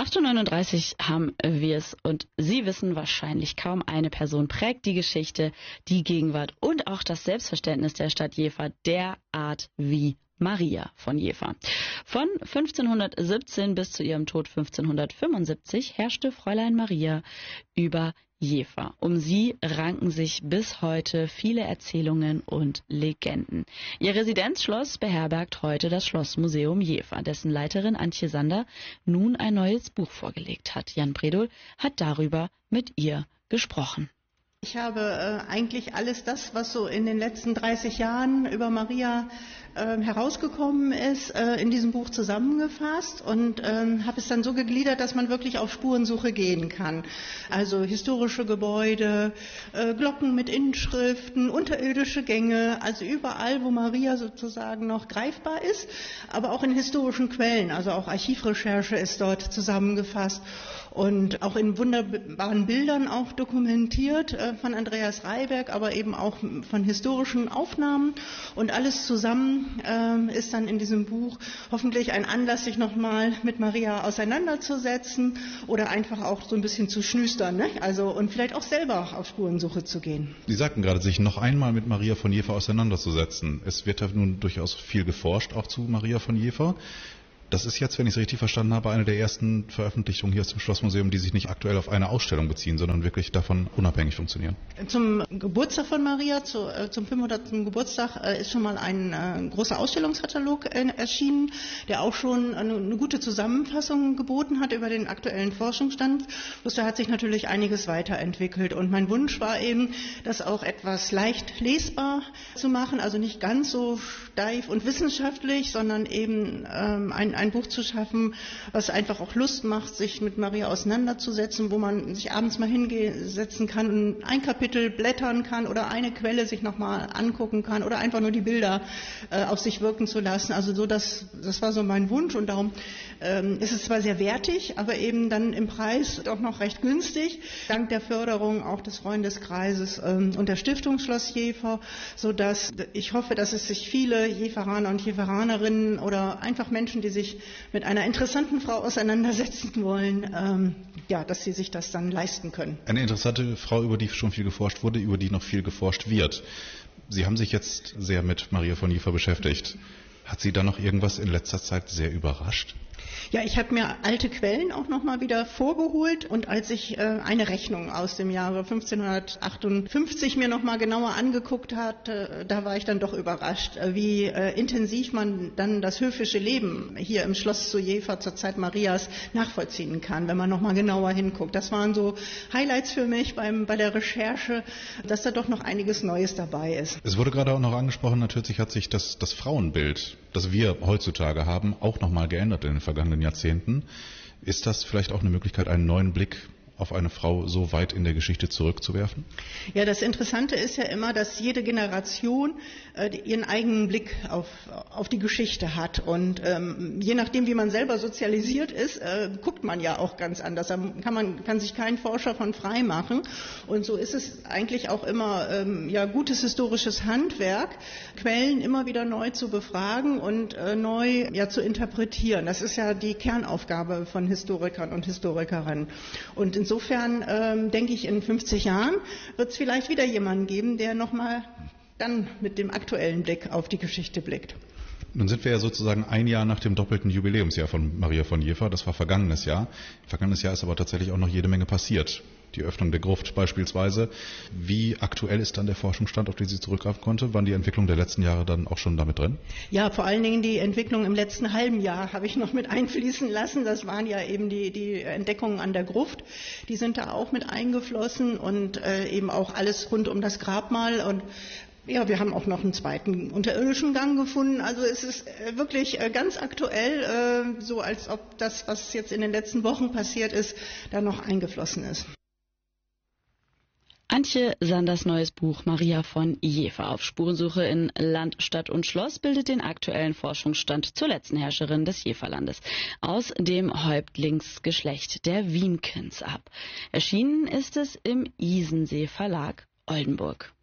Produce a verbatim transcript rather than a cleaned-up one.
acht Uhr neununddreißig haben wir es und Sie wissen wahrscheinlich, kaum eine Person prägt die Geschichte, die Gegenwart und auch das Selbstverständnis der Stadt Jever derart wie Maria von Jever. Von fünfzehnhundertsiebzehn bis zu ihrem Tod fünfzehnhundertfünfundsiebzig herrschte Fräulein Maria über Jever. Um sie ranken sich bis heute viele Erzählungen und Legenden. Ihr Residenzschloss beherbergt heute das Schlossmuseum Jever, dessen Leiterin Antje Sander nun ein neues Buch vorgelegt hat. Jan Bredow hat darüber mit ihr gesprochen. Ich habe äh, eigentlich alles das, was so in den letzten dreißig Jahren über Maria äh, herausgekommen ist, äh, in diesem Buch zusammengefasst und ähm, habe es dann so gegliedert, dass man wirklich auf Spurensuche gehen kann. Also historische Gebäude, äh, Glocken mit Inschriften, unterirdische Gänge, also überall, wo Maria sozusagen noch greifbar ist, aber auch in historischen Quellen, also auch Archivrecherche ist dort zusammengefasst und auch in wunderbaren Bildern auch dokumentiert äh, von Andreas Reiberg, aber eben auch von historischen Aufnahmen und alles zusammen äh, ist dann in diesem Buch hoffentlich ein Anlass, sich nochmal mit Maria auseinanderzusetzen oder einfach auch so ein bisschen zu schnüstern, ne? Also und vielleicht auch selber auf Spurensuche zu gehen. Sie sagten gerade, sich noch einmal mit Maria von Jever auseinanderzusetzen. Es wird ja nun durchaus viel geforscht, auch zu Maria von Jever. Das ist jetzt, wenn ich es richtig verstanden habe, eine der ersten Veröffentlichungen hier aus dem Schlossmuseum, die sich nicht aktuell auf eine Ausstellung beziehen, sondern wirklich davon unabhängig funktionieren. Zum Geburtstag von Maria, zu, äh, zum fünfhundertsten Geburtstag, äh, ist schon mal ein äh, großer Ausstellungskatalog äh, erschienen, der auch schon eine, eine gute Zusammenfassung geboten hat über den aktuellen Forschungsstand. Bloß da hat sich natürlich einiges weiterentwickelt. Und mein Wunsch war eben, das auch etwas leicht lesbar zu machen, also nicht ganz so steif und wissenschaftlich, sondern eben ähm, ein ein Buch zu schaffen, was einfach auch Lust macht, sich mit Maria auseinanderzusetzen, wo man sich abends mal hinsetzen kann und ein Kapitel blättern kann oder eine Quelle sich nochmal angucken kann oder einfach nur die Bilder äh, auf sich wirken zu lassen. Also so, das, das war so mein Wunsch und darum ähm, ist es zwar sehr wertig, aber eben dann im Preis doch noch recht günstig, dank der Förderung auch des Freundeskreises ähm, und der Stiftung Schloss Jever, sodass ich hoffe, dass es sich viele Jeveraner und Jeveranerinnen oder einfach Menschen, die sich mit einer interessanten Frau auseinandersetzen wollen, ähm, ja, dass sie sich das dann leisten können. Eine interessante Frau, über die schon viel geforscht wurde, über die noch viel geforscht wird. Sie haben sich jetzt sehr mit Maria von Jever beschäftigt. Hat Sie da noch irgendwas in letzter Zeit sehr überrascht? Ja, ich habe mir alte Quellen auch nochmal wieder vorgeholt und als ich äh, eine Rechnung aus dem Jahre fünfzehnhundertachtundfünfzig mir nochmal genauer angeguckt hatte, da war ich dann doch überrascht, äh, wie äh, intensiv man dann das höfische Leben hier im Schloss zu Jever zur Zeit Marias nachvollziehen kann, wenn man nochmal genauer hinguckt. Das waren so Highlights für mich beim, bei der Recherche, dass da doch noch einiges Neues dabei ist. Es wurde gerade auch noch angesprochen, natürlich hat sich das, das Frauenbild, das wir heutzutage haben, auch nochmal geändert in den vergangenen Jahrzehnten. Ist das vielleicht auch eine Möglichkeit, einen neuen Blick auf eine Frau so weit in der Geschichte zurückzuwerfen? Ja, das Interessante ist ja immer, dass jede Generation äh, ihren eigenen Blick auf, auf die Geschichte hat. Und ähm, je nachdem, wie man selber sozialisiert ist, äh, guckt man ja auch ganz anders. Da kann, man, kann sich kein Forscher von frei machen. Und so ist es eigentlich auch immer ähm, ja, gutes historisches Handwerk, Quellen immer wieder neu zu befragen und äh, neu ja, zu interpretieren. Das ist ja die Kernaufgabe von Historikern und Historikerinnen. Und insofern ähm, denke ich, in fünfzig Jahren wird es vielleicht wieder jemanden geben, der nochmal dann mit dem aktuellen Blick auf die Geschichte blickt. Nun sind wir ja sozusagen ein Jahr nach dem doppelten Jubiläumsjahr von Maria von Jever. Das war vergangenes Jahr. Vergangenes Jahr ist aber tatsächlich auch noch jede Menge passiert. Die Öffnung der Gruft beispielsweise. Wie aktuell ist dann der Forschungsstand, auf den Sie zurückgreifen konnte? Waren die Entwicklungen der letzten Jahre dann auch schon damit drin? Ja, vor allen Dingen die Entwicklung im letzten halben Jahr habe ich noch mit einfließen lassen. Das waren ja eben die, die Entdeckungen an der Gruft. Die sind da auch mit eingeflossen und äh, eben auch alles rund um das Grabmal. Und ja, wir haben auch noch einen zweiten unterirdischen Gang gefunden. Also es ist wirklich ganz aktuell, so als ob das, was jetzt in den letzten Wochen passiert ist, da noch eingeflossen ist. Antje Sanders neues Buch Maria von Jever auf Spurensuche in Land, Stadt und Schloss bildet den aktuellen Forschungsstand zur letzten Herrscherin des Jeverlandes aus dem Häuptlingsgeschlecht der Wiemkens ab. Erschienen ist es im Isensee Verlag Oldenburg.